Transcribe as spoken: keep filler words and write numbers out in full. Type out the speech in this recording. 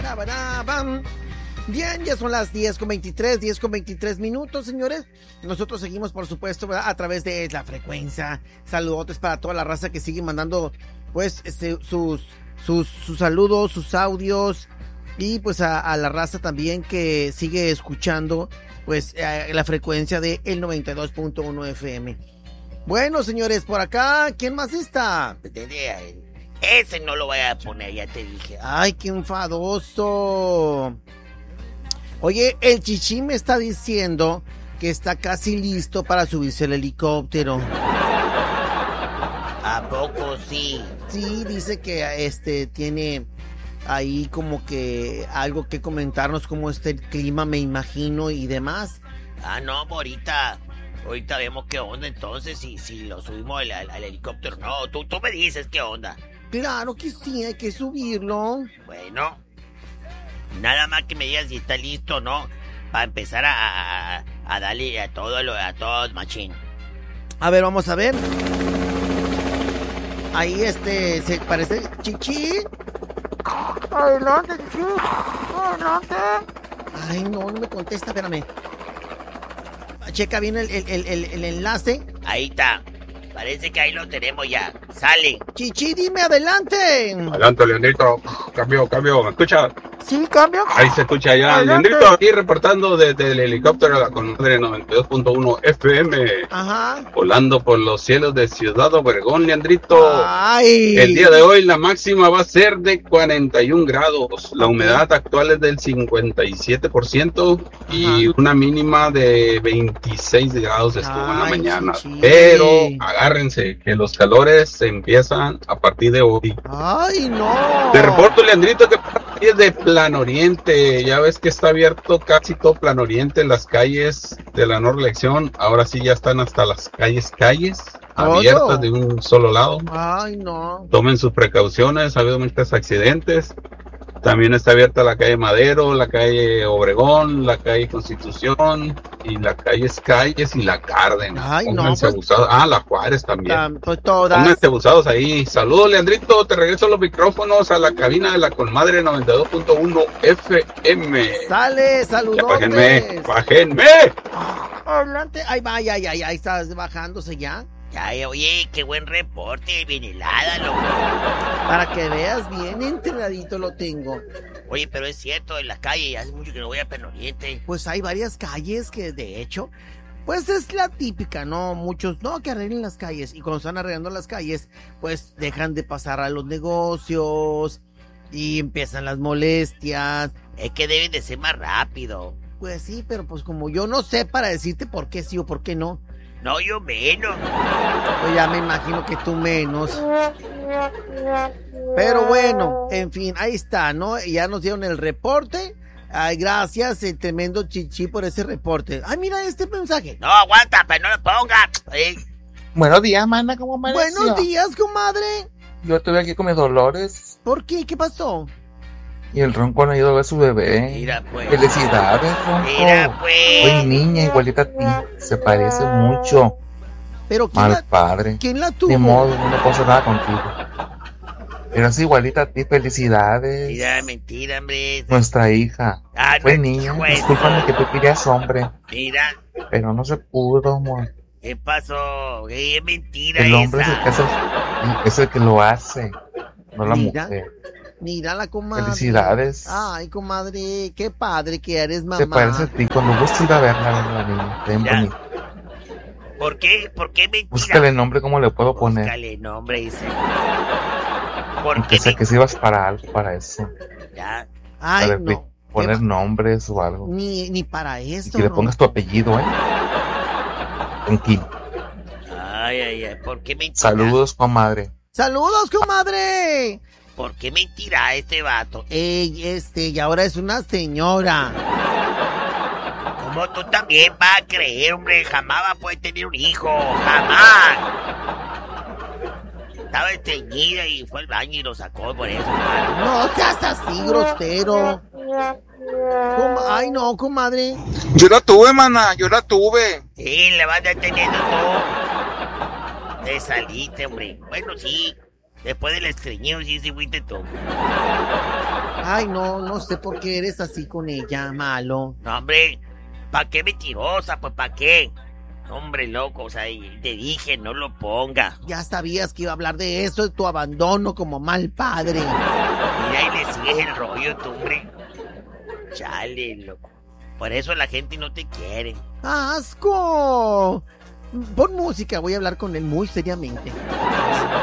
Bam. Bien, ya son las diez con veintitrés, diez con veintitrés minutos, señores. Nosotros seguimos, por supuesto, ¿verdad?, a través de la frecuencia. Saludotes para toda la raza que sigue mandando, pues, este, sus, sus, sus saludos, sus audios. Y, pues, a, a la raza también que sigue escuchando, pues, eh, la frecuencia de el noventa y dos punto uno F M. Bueno, señores, por acá, ¿quién más está? Ese no lo voy a poner, ya te dije. Ay, qué enfadoso. Oye, el Chichi me está diciendo que está casi listo para subirse al helicóptero. ¿A poco sí? Sí, dice que este tiene ahí como que algo que comentarnos, cómo está el clima, me imagino, y demás. Ah, no, ahorita, ahorita vemos qué onda entonces, si, si lo subimos al, al, al helicóptero. No, tú, tú me dices qué onda. Claro que sí, hay que subirlo. Bueno, nada más que me digas si está listo o no, para empezar a, a, a darle a todo, lo, a todos, machín. A ver, vamos a ver. Ahí este, se parece Chichi. Adelante, Chichi. Adelante. Ay, no, no me contesta, espérame. Checa bien el, el, el, el enlace. Ahí está. Parece que ahí lo tenemos ya. Sale. Chichi, dime, adelante. Adelante, Leandrito. Cambio, cambio. ¿Me escucha? Sí, cambio. Ahí se escucha ya. Adelante. Leandrito, aquí reportando desde el helicóptero de la Comadre noventa y dos punto uno F M. Ajá. Volando por los cielos de Ciudad Obregón, Leandrito. Ay. El día de hoy la máxima va a ser de cuarenta y un grados. La humedad actual es del cincuenta y siete por ciento. Y Ajá. una mínima de veintiséis grados estuvo Ay, en la mañana. Chichi. Pero agárrense que los calores se empiezan a partir de hoy. Ay, no. Te reporto, Leandrito, que es de Plan Oriente. Ya ves que está abierto casi todo Plan Oriente. Las calles de la Nueva Elección ahora sí ya están hasta las calles, calles abiertas Todo. de un solo lado. Ay, no. Tomen sus precauciones, ha habido muchos accidentes. También está abierta la calle Madero, la calle Obregón, la calle Constitución y la calle Calles y la Cárdenas. Ay, no, Pónganse pues- abusados. Ah, la Juárez también. Tam- Pues todas. Pónganse abusados ahí. Saludos, Leandrito. Te regreso los micrófonos a la cabina de la Comadre noventa y dos punto uno F M. Sale, Ya saludos. bájenme, bájenme. Adelante. Ay, vaya, ay, ay, ay, estás bajándose ya. Ya, oye, qué buen reporte, bien helada, loco. Para que veas bien entrenadito lo tengo. Oye, pero es cierto, en la calle hace mucho que no voy a Plan Oriente. Pues hay varias calles que de hecho, pues es la típica, ¿no? Muchos, no, que arreglen las calles. Y cuando están arreglando las calles, pues dejan de pasar a los negocios y empiezan las molestias. Es que deben de ser más rápido. Pues sí, pero pues como yo no sé para decirte por qué sí o por qué no, No, yo menos. pues ya me imagino que tú menos. Pero bueno, en fin, ahí está, ¿no? Ya nos dieron el reporte. Ay, gracias, el tremendo Chichi, por ese reporte. Ay, mira este mensaje. No, aguanta, pero no lo ponga. Eh, Buenos días, mana, ¿cómo amaneció? Buenos días, comadre. Yo estuve aquí con mis dolores ¿Por qué? ¿Qué pasó? y el Ronco no ha ido a ver a su bebé. Mira, pues. Felicidades, Ronco. Mira, pues. Oye, niña, igualita a ti. Se parece mucho. Pero ¿quién, Mal la, padre. ¿quién la tuvo? Ni modo, no puedo hacer nada contigo. Pero es igualita a ti, felicidades. Mira, mentira, hombre. Nuestra hija. Ah, Fue no, niña, hijo, eso. discúlpame que tú querías hombre, Mira, pero no se pudo, amor. ¿qué pasó? Eh, Es mentira El hombre es el, que esa. hace, es el que lo hace, no la Mira. mujer. Mira la comadre. Felicidades. Ay, comadre, qué padre que eres mamá. Se parece a ti, cuando guste ir a verla, la niña. Bien Ya. bonita. ¿Por qué? ¿Por qué mentira? Búscale nombre, ¿cómo le puedo poner? Búscale nombre, dice. ¿Por Aunque qué sé que si vas para algo, para eso. mentira? Ay, para no. poner Qué- nombres o algo. Ni, ni para Y esto. que le no. pongas tu apellido, ¿eh? Tranquilo. Ay, ay, ay. ¿Por qué mentira? Saludos, comadre. ¡Saludos, comadre! ¿Por qué mentira este vato? Ey, este, y ahora es una señora. Como tú también vas a creer, hombre, jamás va a poder tener un hijo, jamás. Estaba estreñida y fue al baño y lo sacó por eso. hermano. No seas así, grosero. Com- Ay, no, comadre. Yo la tuve, mana, yo la tuve. Sí, le vas a estar teniendo tú. Te saliste, hombre. Bueno, sí. Después del estreñido, sí, sí fuiste tú. Ay, no, no sé por qué eres así con ella, malo. No, hombre, ¿para qué mentirosa? Pues, ¿para qué? Hombre, loco, o sea, te dije, no lo ponga. Ya sabías que iba a hablar de eso, de tu abandono como mal padre. Mira, y le sigues el rollo, tú, hombre. Chale, loco. Por eso la gente no te quiere. ¡Asco! Pon música, voy a hablar con él muy seriamente.